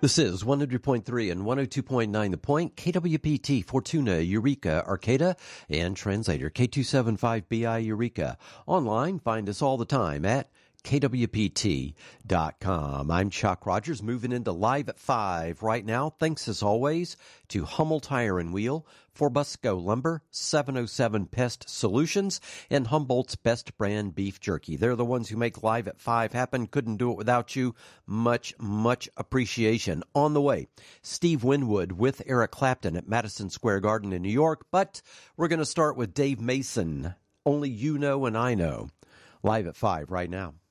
This is 100.3 and 102.9 The Point, KWPT, Fortuna, Eureka, Arcata, and translator K275BI Eureka. Online, find us all the time at KWPT.com. I'm Chuck Rogers, moving into Live at 5 right now. Thanks as always to Hummel Tire and Wheel, Forbusco Lumber, 707 Pest Solutions, and Humboldt's Best Brand Beef Jerky. They're the ones who make Live at 5 happen. Couldn't do it without you. Much appreciation. On the way, Steve Winwood with Eric Clapton at Madison Square Garden in New York. But we're going to start with Dave Mason. Only You Know and I Know. Live at 5 right now.